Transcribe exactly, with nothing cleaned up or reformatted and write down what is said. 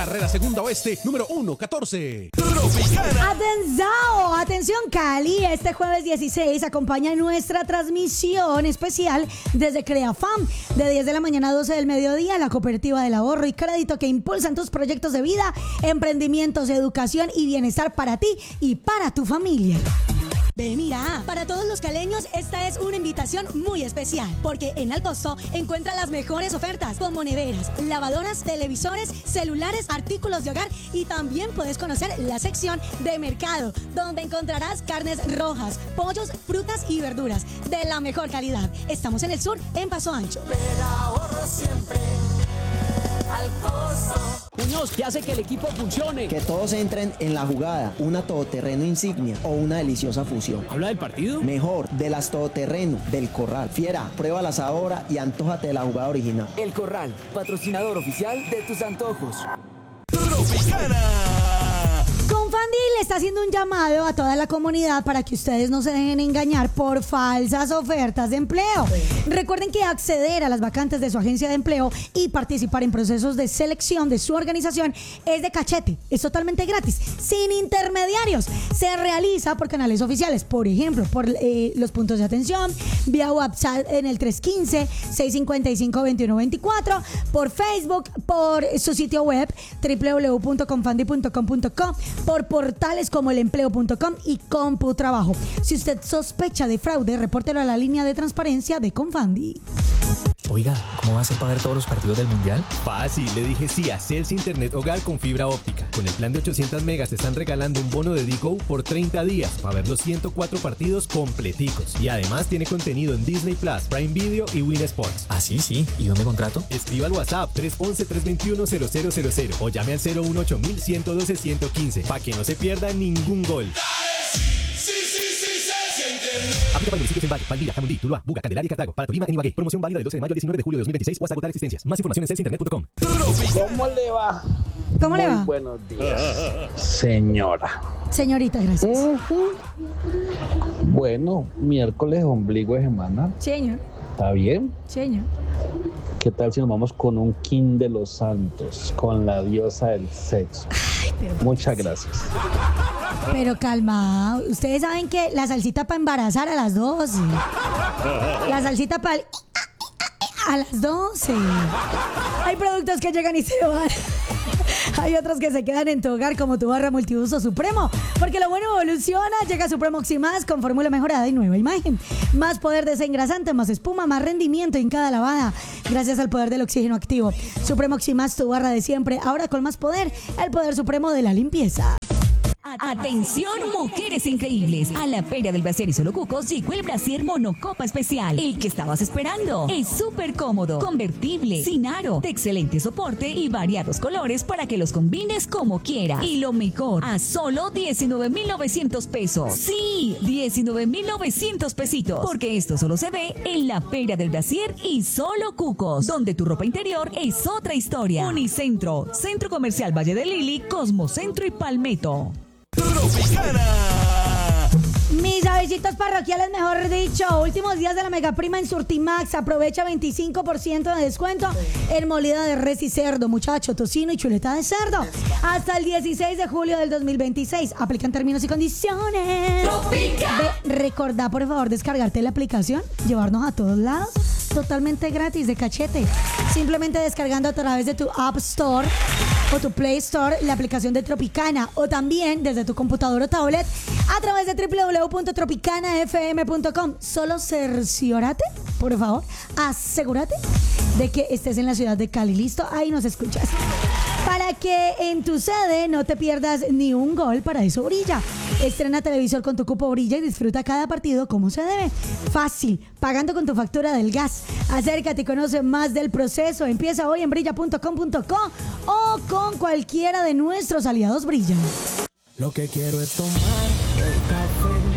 carrera segunda oeste, número ciento catorce. Tropicana. Atención, atención Cali, este jueves dieciséis acompaña nuestra transmisión especial desde CreaFam, de diez de la mañana a doce del mediodía, la cooperativa del ahorro y crédito que impulsan tus proyectos de vida, emprendimientos, educación y bienestar para ti y para tu familia. Ve, mira, para todos los caleños esta es una invitación muy especial, porque en Alcosto encuentra las mejores ofertas como neveras, lavadoras, televisores, celulares, artículos de hogar y también puedes conocer la sección de mercado, donde encontrarás carnes rojas, pollos, frutas y verduras de la mejor calidad. Estamos en el sur, en Paso Ancho. El ahorro siempre. Alcosto. Muñoz, ¿qué hace que el equipo funcione? Que todos entren en la jugada, una todoterreno insignia o una deliciosa fusión. ¿Habla del partido? Mejor, de las todoterreno, del Corral. Fiera, pruébalas ahora y antójate de la jugada original. El Corral, patrocinador oficial de tus antojos. Tropicana. Confandi le está haciendo un llamado a toda la comunidad para que ustedes no se dejen engañar por falsas ofertas de empleo. Recuerden que acceder a las vacantes de su agencia de empleo y participar en procesos de selección de su organización es de cachete, es totalmente gratis, sin intermediarios. Se realiza por canales oficiales, por ejemplo, por eh, los puntos de atención, vía WhatsApp en el tres uno cinco, seis cinco cinco, dos uno dos cuatro, por Facebook, por su sitio web doble u doble u doble u punto confandi punto com punto co, por portales como el empleo punto com y CompuTrabajo. Si usted sospecha de fraude, repórtelo a la línea de transparencia de Confandi. Oiga, ¿cómo va a ser para ver todos los partidos del Mundial? Fácil, le dije sí a Celsi Internet Hogar con fibra óptica. Con el plan de ochocientos megas te están regalando un bono de Digo por treinta días para ver los ciento cuatro partidos completicos. Y además tiene contenido en Disney Plus, Prime Video y Win Sports. Ah, sí, sí. ¿Y dónde contrato? Escriba al WhatsApp tres once, tres veintiuno, cero cero cero cero o llame al cero uno ocho, uno uno uno dos, uno uno cinco para que no se pierda ningún gol. Aplica para municipios en Valle, Valdivia, Jamundí, Tuluá, Buga, Candelaria y Cartago. Para Tolima, en Ibagué. Promoción válida del doce de mayo al diecinueve de julio de dos mil veintiséis o hasta agotar existencias. Más información en celsi internet punto com. ¿Cómo le va? ¿Cómo Muy le va? buenos días, señora. Señorita, gracias. Uh-huh. Bueno, miércoles, ombligo de semana. Señor, ¿Está bien? señor. ¿Qué tal si nos vamos con un King de los Santos, con la diosa del sexo? Ay, pero Muchas gracias. Pero calma, ustedes saben que la salsita para embarazar a las doce. La salsita para a las doce. Hay productos que llegan y se van. Hay otros que se quedan en tu hogar, como tu barra multiuso Supremo, porque lo bueno evoluciona. Llega Supremo Oximás con fórmula mejorada y nueva imagen. Más poder desengrasante, más espuma, más rendimiento en cada lavada, gracias al poder del oxígeno activo. Supremo Oximás, tu barra de siempre, ahora con más poder, el poder supremo de la limpieza. Atención, mujeres increíbles. A la Feria del Brasier y Solo Cucos llegó el Brasier Monocopa Especial. El que estabas esperando. Es súper cómodo, convertible, sin aro, de excelente soporte y variados colores para que los combines como quieras. Y lo mejor, a solo diecinueve mil novecientos pesos. Sí, diecinueve mil novecientos pesitos. Porque esto solo se ve en la Feria del Brasier y Solo Cucos, donde tu ropa interior es otra historia. Unicentro, Centro Comercial Valle de Lili, Cosmocentro y Palmetto. Tropicana. Mis avecitos parroquiales, mejor dicho, últimos días de la mega prima en Surtimax. Aprovecha veinticinco por ciento de descuento en molida de res y cerdo, muchacho, tocino y chuleta de cerdo. Hasta el dieciséis de julio del dos mil veintiséis. Aplican términos y condiciones. Ve, recordá, por favor, descargarte la aplicación, llevarnos a todos lados, totalmente gratis, de cachete. Simplemente descargando a través de tu App Store o tu Play Store la aplicación de Tropicana, o también desde tu computador o tablet a través de doble u doble u doble u punto tropicana f m punto com. Solo cerciórate, por favor, asegúrate de que estés en la ciudad de Cali. Listo, ahí nos escuchas. Para que en tu sede no te pierdas ni un gol, para eso Brilla. Estrena televisor con tu cupo Brilla y disfruta cada partido como se debe. Fácil, pagando con tu factura del gas. Acércate y conoce más del proceso. Empieza hoy en brilla punto com punto co o con cualquiera de nuestros aliados Brilla. Lo que quiero es tomar